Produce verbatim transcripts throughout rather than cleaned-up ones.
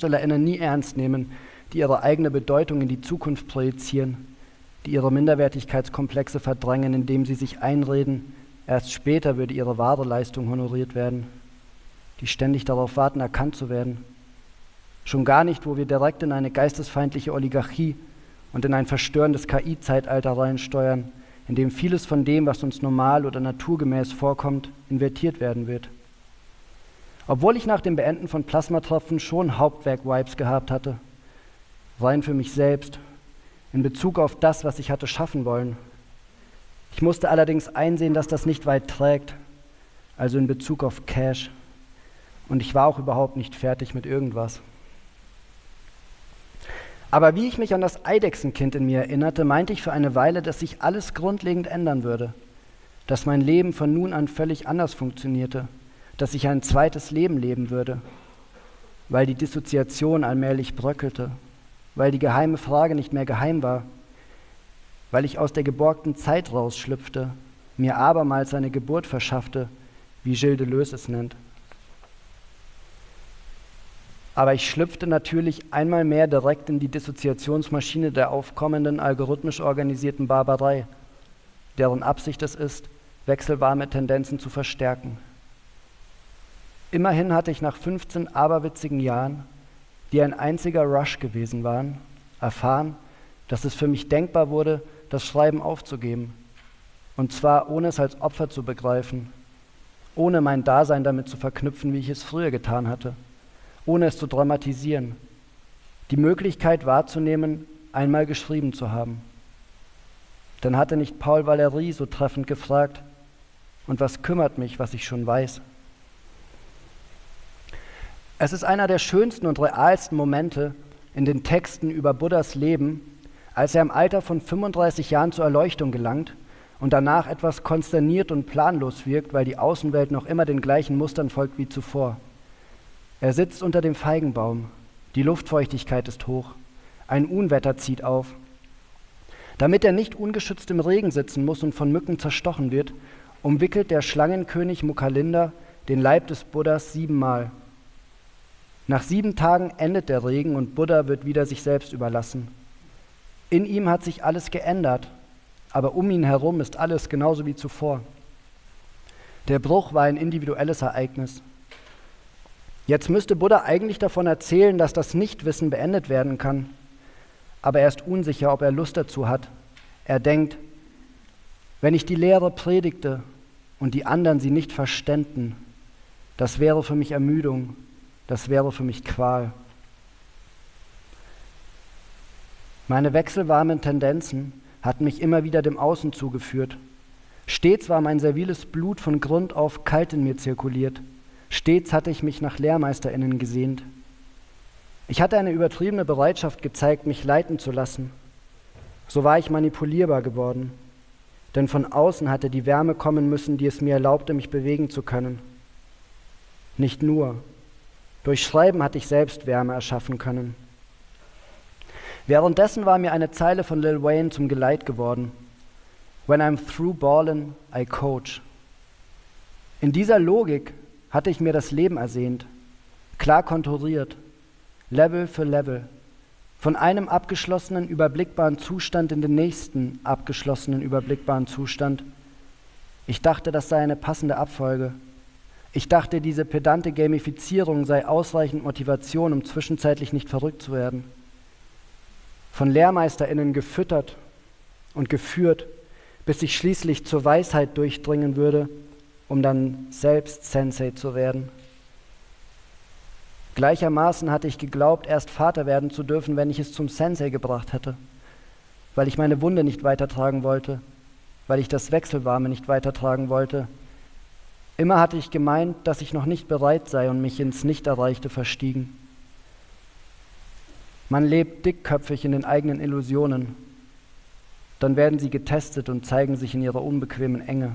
SchriftstellerInnen nie ernst nehmen, die ihre eigene Bedeutung in die Zukunft projizieren, die ihre Minderwertigkeitskomplexe verdrängen, indem sie sich einreden, erst später würde ihre wahre Leistung honoriert werden, die ständig darauf warten, erkannt zu werden. Schon gar nicht, wo wir direkt in eine geistesfeindliche Oligarchie und in ein verstörendes K I-Zeitalter reinsteuern, in dem vieles von dem, was uns normal oder naturgemäß vorkommt, invertiert werden wird. Obwohl ich nach dem Beenden von Plasmatropfen schon Hauptwerk-Vibes gehabt hatte, rein für mich selbst, in Bezug auf das, was ich hatte schaffen wollen. Ich musste allerdings einsehen, dass das nicht weit trägt, also in Bezug auf Cash. Und ich war auch überhaupt nicht fertig mit irgendwas. Aber wie ich mich an das Eidechsenkind in mir erinnerte, meinte ich für eine Weile, dass sich alles grundlegend ändern würde, dass mein Leben von nun an völlig anders funktionierte, dass ich ein zweites Leben leben würde, weil die Dissoziation allmählich bröckelte, weil die geheime Frage nicht mehr geheim war, weil ich aus der geborgten Zeit rausschlüpfte, mir abermals eine Geburt verschaffte, wie Gilles Deleuze es nennt. Aber ich schlüpfte natürlich einmal mehr direkt in die Dissoziationsmaschine der aufkommenden, algorithmisch organisierten Barbarei, deren Absicht es ist, wechselwarme Tendenzen zu verstärken. Immerhin hatte ich nach fünfzehn aberwitzigen Jahren, die ein einziger Rush gewesen waren, erfahren, dass es für mich denkbar wurde, das Schreiben aufzugeben. Und zwar ohne es als Opfer zu begreifen, ohne mein Dasein damit zu verknüpfen, wie ich es früher getan hatte, ohne es zu dramatisieren, die Möglichkeit wahrzunehmen, einmal geschrieben zu haben. Dann hatte nicht Paul Valéry so treffend gefragt, und was kümmert mich, was ich schon weiß? Es ist einer der schönsten und realsten Momente in den Texten über Buddhas Leben, als er im Alter von fünfunddreißig Jahren zur Erleuchtung gelangt und danach etwas konsterniert und planlos wirkt, weil die Außenwelt noch immer den gleichen Mustern folgt wie zuvor. Er sitzt unter dem Feigenbaum, die Luftfeuchtigkeit ist hoch, ein Unwetter zieht auf. Damit er nicht ungeschützt im Regen sitzen muss und von Mücken zerstochen wird, umwickelt der Schlangenkönig Mukhalinda den Leib des Buddhas siebenmal. Nach sieben Tagen endet der Regen und Buddha wird wieder sich selbst überlassen. In ihm hat sich alles geändert, aber um ihn herum ist alles genauso wie zuvor. Der Bruch war ein individuelles Ereignis. Jetzt müsste Buddha eigentlich davon erzählen, dass das Nichtwissen beendet werden kann. Aber er ist unsicher, ob er Lust dazu hat. Er denkt, wenn ich die Lehre predigte und die anderen sie nicht verständen, das wäre für mich Ermüdung, das wäre für mich Qual. Meine wechselwarmen Tendenzen hatten mich immer wieder dem Außen zugeführt. Stets war mein serviles Blut von Grund auf kalt in mir zirkuliert. Stets hatte ich mich nach LehrmeisterInnen gesehnt. Ich hatte eine übertriebene Bereitschaft gezeigt, mich leiten zu lassen. So war ich manipulierbar geworden. Denn von außen hatte die Wärme kommen müssen, die es mir erlaubte, mich bewegen zu können. Nicht nur. Durch Schreiben hatte ich selbst Wärme erschaffen können. Währenddessen war mir eine Zeile von Lil Wayne zum Geleit geworden. When I'm through ballin', I coach. In dieser Logik hatte ich mir das Leben ersehnt, klar konturiert, Level für Level, von einem abgeschlossenen, überblickbaren Zustand in den nächsten abgeschlossenen, überblickbaren Zustand. Ich dachte, das sei eine passende Abfolge. Ich dachte, diese pedante Gamifizierung sei ausreichend Motivation, um zwischenzeitlich nicht verrückt zu werden. Von LehrmeisterInnen gefüttert und geführt, bis ich schließlich zur Weisheit durchdringen würde, um dann selbst Sensei zu werden. Gleichermaßen hatte ich geglaubt, erst Vater werden zu dürfen, wenn ich es zum Sensei gebracht hätte, weil ich meine Wunde nicht weitertragen wollte, weil ich das Wechselwarme nicht weitertragen wollte. Immer hatte ich gemeint, dass ich noch nicht bereit sei und mich ins Nicht-Erreichte verstiegen. Man lebt dickköpfig in den eigenen Illusionen. Dann werden sie getestet und zeigen sich in ihrer unbequemen Enge.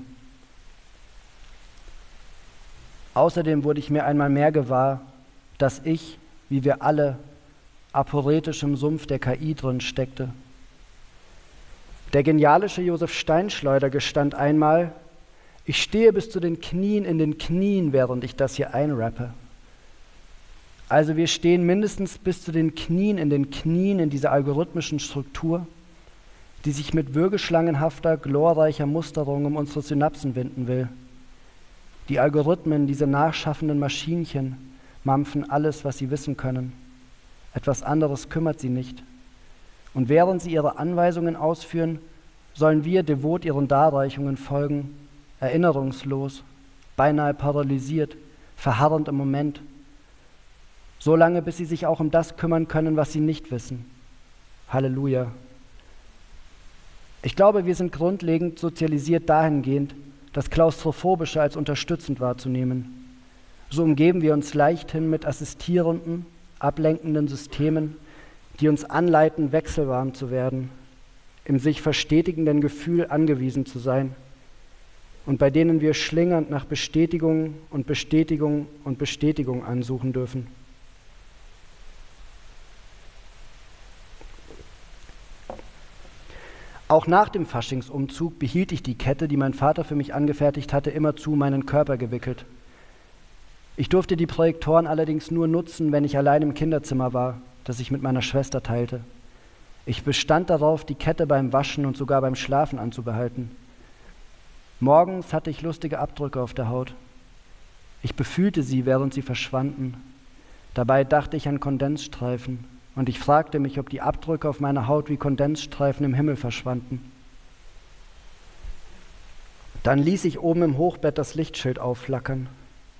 Außerdem wurde ich mir einmal mehr gewahr, dass ich, wie wir alle, aporetisch im Sumpf der K I drin steckte. Der genialische Josef Steinschleuder gestand einmal, ich stehe bis zu den Knien in den Knien, während ich das hier einrappe. Also wir stehen mindestens bis zu den Knien in den Knien in dieser algorithmischen Struktur, die sich mit würgeschlangenhafter, glorreicher Musterung um unsere Synapsen winden will. Die Algorithmen, diese nachschaffenden Maschinchen, mampfen alles, was sie wissen können. Etwas anderes kümmert sie nicht. Und während sie ihre Anweisungen ausführen, sollen wir devot ihren Darreichungen folgen, erinnerungslos, beinahe paralysiert, verharrend im Moment, so lange, bis sie sich auch um das kümmern können, was sie nicht wissen. Halleluja. Ich glaube, wir sind grundlegend sozialisiert dahingehend, das Klaustrophobische als unterstützend wahrzunehmen. So umgeben wir uns leichthin mit assistierenden, ablenkenden Systemen, die uns anleiten, wechselwarm zu werden, im sich verstetigenden Gefühl angewiesen zu sein und bei denen wir schlingernd nach Bestätigung und Bestätigung und Bestätigung ansuchen dürfen. Auch nach dem Faschingsumzug behielt ich die Kette, die mein Vater für mich angefertigt hatte, immerzu meinen Körper gewickelt. Ich durfte die Projektoren allerdings nur nutzen, wenn ich allein im Kinderzimmer war, das ich mit meiner Schwester teilte. Ich bestand darauf, die Kette beim Waschen und sogar beim Schlafen anzubehalten. Morgens hatte ich lustige Abdrücke auf der Haut. Ich befühlte sie, während sie verschwanden. Dabei dachte ich an Kondensstreifen und ich fragte mich, ob die Abdrücke auf meiner Haut wie Kondensstreifen im Himmel verschwanden. Dann ließ ich oben im Hochbett das Lichtschild aufflackern.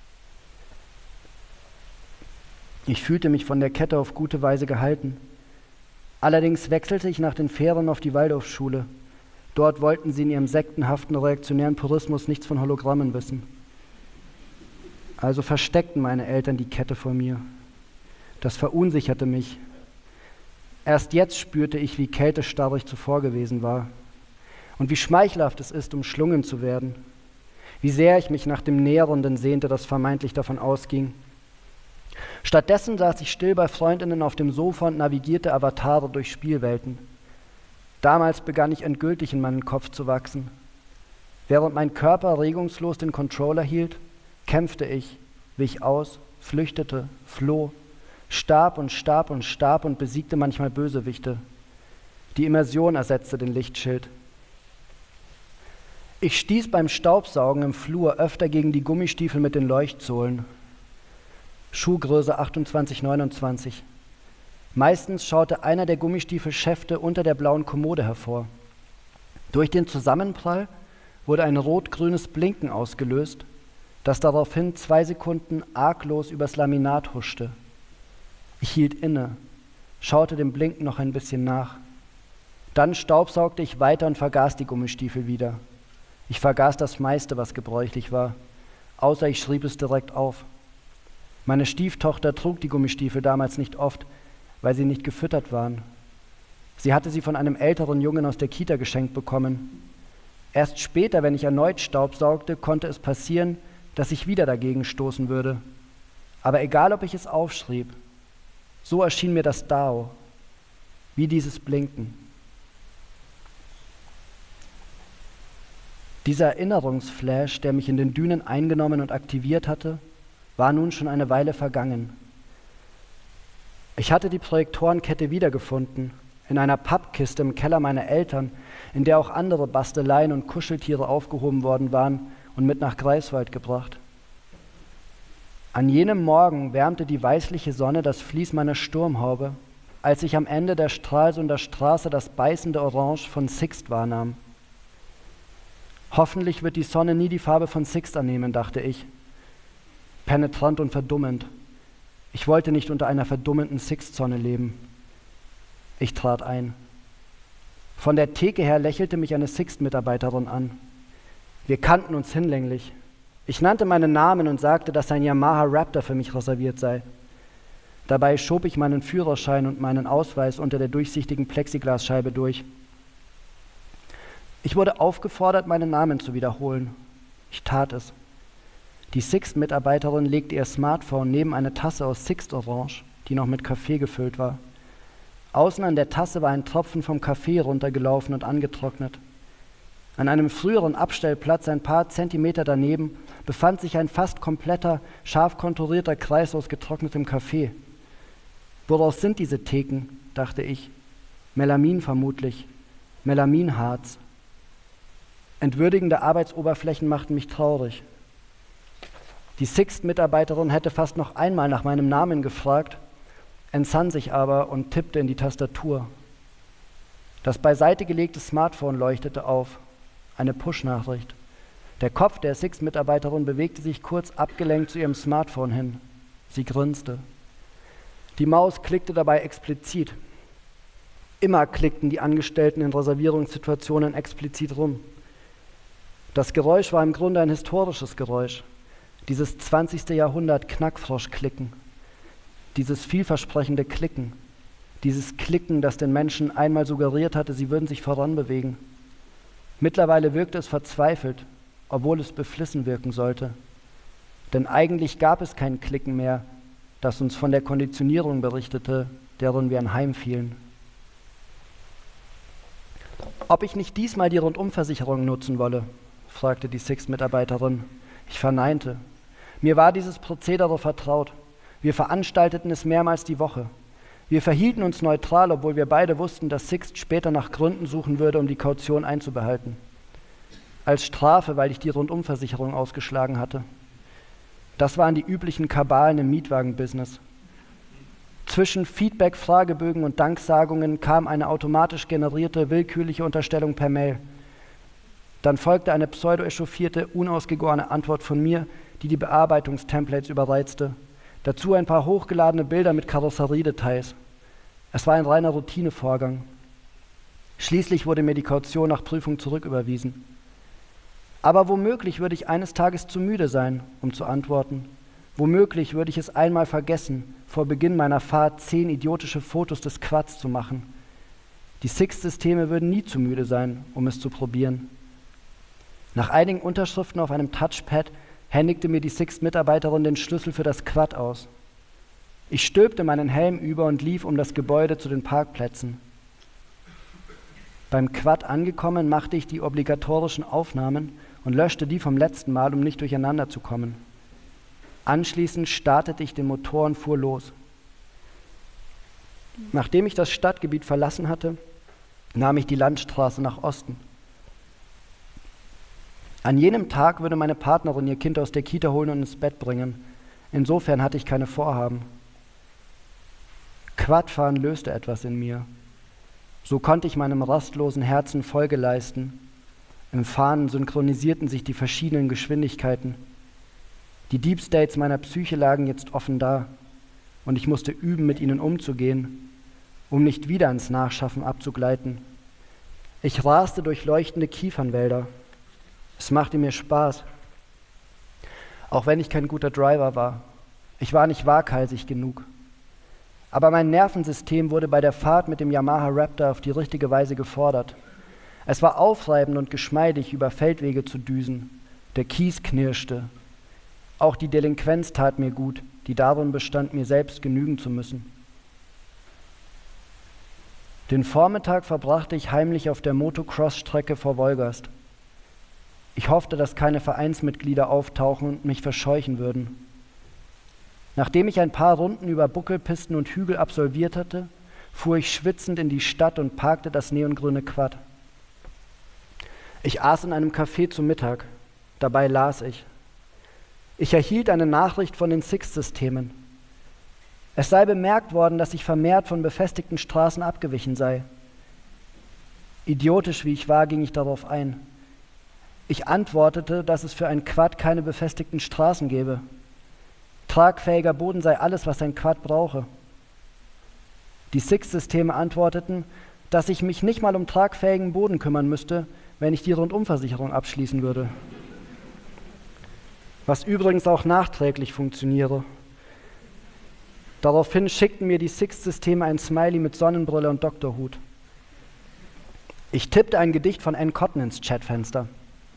Ich fühlte mich von der Kette auf gute Weise gehalten. Allerdings wechselte ich nach den Ferien auf die Waldorfschule. Dort wollten sie in ihrem sektenhaften, reaktionären Purismus nichts von Hologrammen wissen. Also versteckten meine Eltern die Kette vor mir. Das verunsicherte mich. Erst jetzt spürte ich, wie kältestarrig zuvor gewesen war und wie schmeichelhaft es ist, umschlungen zu werden. Wie sehr ich mich nach dem Nährenden sehnte, das vermeintlich davon ausging. Stattdessen saß ich still bei Freundinnen auf dem Sofa und navigierte Avatare durch Spielwelten. Damals begann ich endgültig in meinen Kopf zu wachsen. Während mein Körper regungslos den Controller hielt, kämpfte ich, wich aus, flüchtete, floh, starb und starb und starb und besiegte manchmal Bösewichte. Die Immersion ersetzte den Lichtschild. Ich stieß beim Staubsaugen im Flur öfter gegen die Gummistiefel mit den Leuchtsohlen. Schuhgröße achtundzwanzig neunundzwanzig. Meistens schaute einer der Gummistiefelschäfte unter der blauen Kommode hervor. Durch den Zusammenprall wurde ein rot-grünes Blinken ausgelöst, das daraufhin zwei Sekunden arglos übers Laminat huschte. Ich hielt inne, schaute dem Blinken noch ein bisschen nach. Dann staubsaugte ich weiter und vergaß die Gummistiefel wieder. Ich vergaß das meiste, was gebräuchlich war, außer ich schrieb es direkt auf. Meine Stieftochter trug die Gummistiefel damals nicht oft, weil sie nicht gefüttert waren. Sie hatte sie von einem älteren Jungen aus der Kita geschenkt bekommen. Erst später, wenn ich erneut staubsaugte, konnte es passieren, dass ich wieder dagegen stoßen würde. Aber egal, ob ich es aufschrieb, so erschien mir das Dao, wie dieses Blinken. Dieser Erinnerungsflash, der mich in den Dünen eingenommen und aktiviert hatte, war nun schon eine Weile vergangen. Ich hatte die Projektorenkette wiedergefunden, in einer Pappkiste im Keller meiner Eltern, in der auch andere Basteleien und Kuscheltiere aufgehoben worden waren und mit nach Greifswald gebracht. An jenem Morgen wärmte die weißliche Sonne das Vlies meiner Sturmhaube, als ich am Ende der Stralsunder Straße das beißende Orange von Sixt wahrnahm. Hoffentlich wird die Sonne nie die Farbe von Sixt annehmen, dachte ich. Penetrant und verdummend. Ich wollte nicht unter einer verdummenden Sixt-Sonne leben. Ich trat ein. Von der Theke her lächelte mich eine Sixt-Mitarbeiterin an. Wir kannten uns hinlänglich. Ich nannte meinen Namen und sagte, dass ein Yamaha Raptor für mich reserviert sei. Dabei schob ich meinen Führerschein und meinen Ausweis unter der durchsichtigen Plexiglasscheibe durch. Ich wurde aufgefordert, meinen Namen zu wiederholen. Ich tat es. Die Sixt-Mitarbeiterin legte ihr Smartphone neben eine Tasse aus Sixt-Orange, die noch mit Kaffee gefüllt war. Außen an der Tasse war ein Tropfen vom Kaffee runtergelaufen und angetrocknet. An einem früheren Abstellplatz, ein paar Zentimeter daneben, befand sich ein fast kompletter, scharf konturierter Kreis aus getrocknetem Kaffee. Woraus sind diese Theken, dachte ich. Melamin vermutlich. Melaminharz. Entwürdigende Arbeitsoberflächen machten mich traurig. Die Sixt-Mitarbeiterin hätte fast noch einmal nach meinem Namen gefragt, entsann sich aber und tippte in die Tastatur. Das beiseite gelegte Smartphone leuchtete auf. Eine Push-Nachricht. Der Kopf der Sixt-Mitarbeiterin bewegte sich kurz abgelenkt zu ihrem Smartphone hin. Sie grinste. Die Maus klickte dabei explizit. Immer klickten die Angestellten in Reservierungssituationen explizit rum. Das Geräusch war im Grunde ein historisches Geräusch. Dieses zwanzigste Jahrhundert Knackfrosch-Klicken. Dieses vielversprechende Klicken. Dieses Klicken, das den Menschen einmal suggeriert hatte, sie würden sich voranbewegen. Mittlerweile wirkte es verzweifelt, obwohl es beflissen wirken sollte. Denn eigentlich gab es kein Klicken mehr, das uns von der Konditionierung berichtete, deren wir anheimfielen. Ob ich nicht diesmal die Rundumversicherung nutzen wolle, fragte die Sixt-Mitarbeiterin. Ich verneinte. Mir war dieses Prozedere vertraut. Wir veranstalteten es mehrmals die Woche. Wir verhielten uns neutral, obwohl wir beide wussten, dass Sixt später nach Gründen suchen würde, um die Kaution einzubehalten. Als Strafe, weil ich die Rundumversicherung ausgeschlagen hatte. Das waren die üblichen Kabalen im Mietwagen-Business. Zwischen Feedback, Fragebögen und Danksagungen kam eine automatisch generierte, willkürliche Unterstellung per Mail. Dann folgte eine pseudo-echauffierte, unausgegorene Antwort von mir, die die Bearbeitungstemplates überreizte. Dazu ein paar hochgeladene Bilder mit Karosseriedetails. Es war ein reiner Routinevorgang. Schließlich wurde mir die Kaution nach Prüfung zurücküberwiesen. Aber womöglich würde ich eines Tages zu müde sein, um zu antworten. Womöglich würde ich es einmal vergessen, vor Beginn meiner Fahrt zehn idiotische Fotos des Quads zu machen. Die Sixt-Systeme würden nie zu müde sein, um es zu probieren. Nach einigen Unterschriften auf einem Touchpad händigte mir die Sixt-Mitarbeiterin den Schlüssel für das Quad aus. Ich stülpte meinen Helm über und lief um das Gebäude zu den Parkplätzen. Beim Quad angekommen, machte ich die obligatorischen Aufnahmen und löschte die vom letzten Mal, um nicht durcheinander zu kommen. Anschließend startete ich den Motor und fuhr los. Nachdem ich das Stadtgebiet verlassen hatte, nahm ich die Landstraße nach Osten. An jenem Tag würde meine Partnerin ihr Kind aus der Kita holen und ins Bett bringen. Insofern hatte ich keine Vorhaben. Quadfahren löste etwas in mir. So konnte ich meinem rastlosen Herzen Folge leisten. Im Fahren synchronisierten sich die verschiedenen Geschwindigkeiten. Die Deep States meiner Psyche lagen jetzt offen da und ich musste üben, mit ihnen umzugehen, um nicht wieder ins Nachschaffen abzugleiten. Ich raste durch leuchtende Kiefernwälder. Es machte mir Spaß, auch wenn ich kein guter Driver war. Ich war nicht waghalsig genug. Aber mein Nervensystem wurde bei der Fahrt mit dem Yamaha Raptor auf die richtige Weise gefordert. Es war aufreibend und geschmeidig, über Feldwege zu düsen. Der Kies knirschte. Auch die Delinquenz tat mir gut, die darin bestand, mir selbst genügen zu müssen. Den Vormittag verbrachte ich heimlich auf der Motocross-Strecke vor Wolgast. Ich hoffte, dass keine Vereinsmitglieder auftauchen und mich verscheuchen würden. Nachdem ich ein paar Runden über Buckelpisten und Hügel absolviert hatte, fuhr ich schwitzend in die Stadt und parkte das neongrüne Quad. Ich aß in einem Café zu Mittag. Dabei las ich. Ich erhielt eine Nachricht von den Sixt-Systemen. Es sei bemerkt worden, dass ich vermehrt von befestigten Straßen abgewichen sei. Idiotisch wie ich war, ging ich darauf ein. Ich antwortete, dass es für ein Quad keine befestigten Straßen gäbe. Tragfähiger Boden sei alles, was ein Quad brauche. Die Sixt-Systeme antworteten, dass ich mich nicht mal um tragfähigen Boden kümmern müsste, wenn ich die Rundumversicherung abschließen würde. Was übrigens auch nachträglich funktioniere. Daraufhin schickten mir die Sixt-Systeme ein Smiley mit Sonnenbrille und Doktorhut. Ich tippte ein Gedicht von Anne Cotton ins Chatfenster.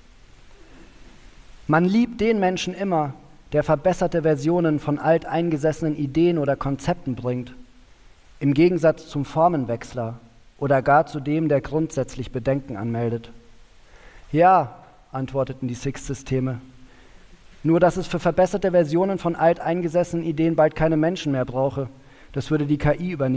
Man liebt den Menschen immer, der verbesserte Versionen von alteingesessenen Ideen oder Konzepten bringt, im Gegensatz zum Formenwechsler oder gar zu dem, der grundsätzlich Bedenken anmeldet. Ja, antworteten die Sixt-Systeme. Nur, dass es für verbesserte Versionen von alteingesessenen Ideen bald keine Menschen mehr brauche. Das würde die K I übernehmen.